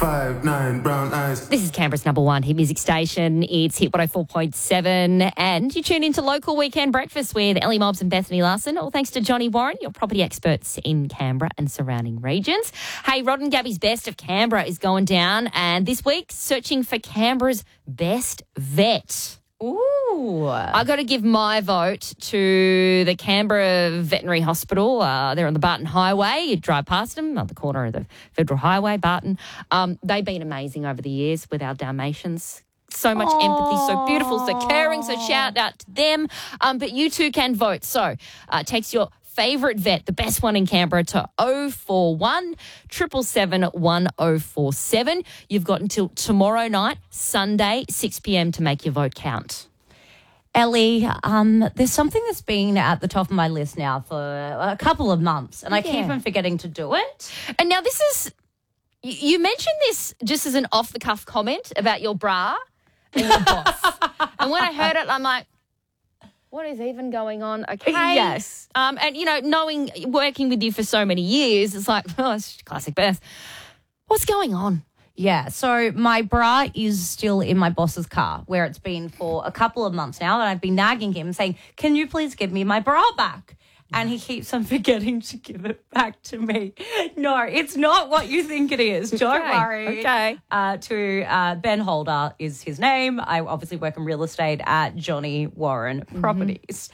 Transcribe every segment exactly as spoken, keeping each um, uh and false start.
five, nine, brown eyes. This is Canberra's number one hit music station. It's Hit one oh four point seven. And you tune into Local Weekend Breakfast with Ellie Mobbs and Bethany Larson, all thanks to Johnny Warren, your property experts in Canberra and surrounding regions. Hey, Rod and Gabby's Best of Canberra is going down, and this week, searching for Canberra's best vet. Ooh. I got to give my vote to the Canberra Veterinary Hospital. Uh, they're on the Barton Highway. You drive past them on the corner of the Federal Highway, Barton. Um, they've been amazing over the years with our Dalmatians. So much Aww. empathy, so beautiful, so caring, so shout out to them. Um, but you too can vote. So uh, text your favourite vet, the best one in Canberra, to oh four one, seven seven seven, one oh four seven. You've got until tomorrow night, Sunday, six p.m. to make your vote count. Ellie, um, there's something that's been at the top of my list now for a couple of months, and I keep Yeah. on forgetting to do it. And now this is, you you mentioned this just as an off-the-cuff comment about your bra and your boss. And when I heard it, I'm like, what is even going on? Okay. Yes. Um, and, you know, knowing, working with you for so many years, it's like, oh, it's classic Beth. What's going on? Yeah, so my bra is still in my boss's car, where it's been for a couple of months now, and I've been nagging him saying, can you please give me my bra back? And he keeps on forgetting to give it back to me. No, it's not what you think it is. Don't Okay, worry. okay. Uh, to uh, Ben Holder is his name. I obviously work in real estate at Johnny Warren Properties.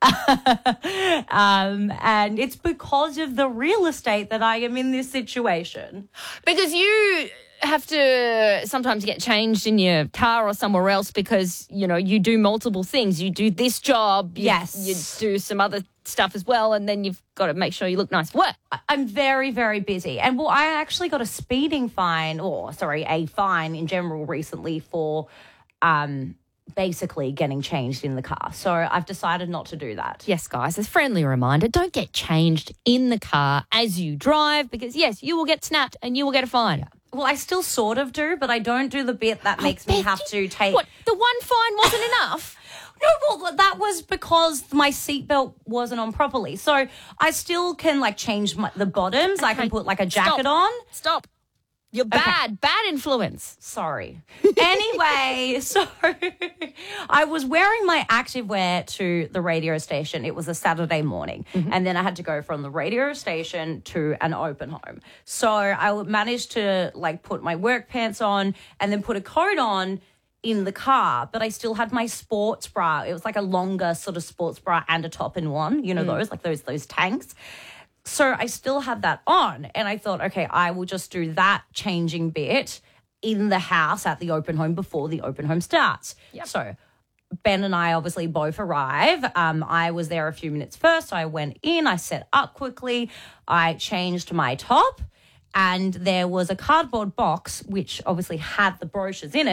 Mm-hmm. um, and it's because of the real estate that I am in this situation. Because you have to sometimes get changed in your car or somewhere else because, you know, you do multiple things. You do this job. You, Yes. You do some other stuff as well, and then you've got to make sure you look nice for work. I'm very, very busy. And, well, I actually got a speeding fine, or, sorry, a fine in general recently for um, basically getting changed in the car. So I've decided not to do that. Yes, guys, a friendly reminder, don't get changed in the car as you drive because, yes, you will get snapped and you will get a fine. Yeah. Well, I still sort of do, but I don't do the bit that makes me Beth, have to take... What, the one fine wasn't enough? No, well, that was because my seatbelt wasn't on properly. So I still can, like, change my, the bottoms. I can put, like, a jacket Stop. on. Stop. You're bad. Okay. Bad influence. Sorry. Anyway, so I was wearing my activewear to the radio station. It was a Saturday morning. Mm-hmm. And then I had to go from the radio station to an open home. So I managed to, like, put my work pants on and then put a coat on in the car, but I still had my sports bra. It was like a longer sort of sports bra and a top in one, you know, mm. those, like those, those tanks. So I still had that on, and I thought, okay, I will just do that changing bit in the house at the open home before the open home starts. Yep. So Ben and I obviously both arrive. Um, I was there a few minutes first. So I went in, I set up quickly, I changed my top, and there was a cardboard box which obviously had the brochures in it.